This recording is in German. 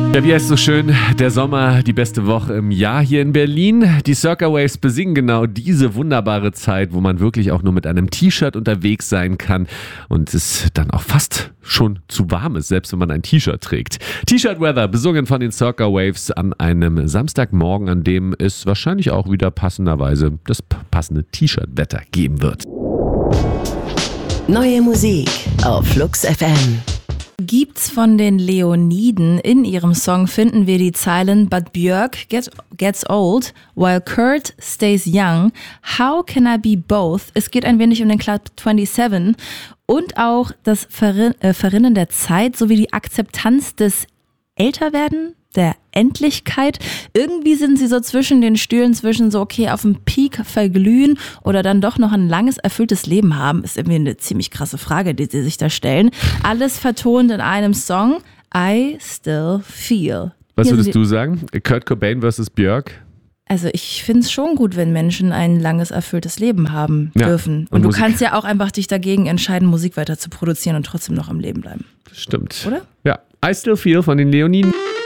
Ja, wie heißt es so schön, der Sommer, die beste Woche im Jahr hier in Berlin. Die Circa Waves besingen genau diese wunderbare Zeit, wo man wirklich auch nur mit einem T-Shirt unterwegs sein kann und es dann auch fast schon zu warm ist, selbst wenn man ein T-Shirt trägt. T-Shirt Weather, besungen von den Circa Waves an einem Samstagmorgen, an dem es wahrscheinlich auch wieder passenderweise das passende T-Shirt-Wetter geben wird. Neue Musik auf Flux FM. Gibt's von den Leoniden. In ihrem Song finden wir die Zeilen But Björk gets old, while Kurt stays young. How can I be both? Es geht ein wenig um den Club 27 und auch das Verrinnen der Zeit sowie die Akzeptanz des Älterwerden, der Endlichkeit. Irgendwie sind sie so zwischen den Stühlen, zwischen so, okay, auf dem Peak verglühen oder dann doch noch ein langes, erfülltes Leben haben. Ist irgendwie eine ziemlich krasse Frage, die sie sich da stellen. Alles vertont in einem Song, I Still Feel. Was würdest du sagen? Kurt Cobain versus Björk? Also ich finde es schon gut, wenn Menschen ein langes, erfülltes Leben haben dürfen. Und du kannst ja auch einfach dich dagegen entscheiden, Musik weiter zu produzieren und trotzdem noch am Leben bleiben. Das stimmt. Oder? Ja, I Still Feel von den Leoniden.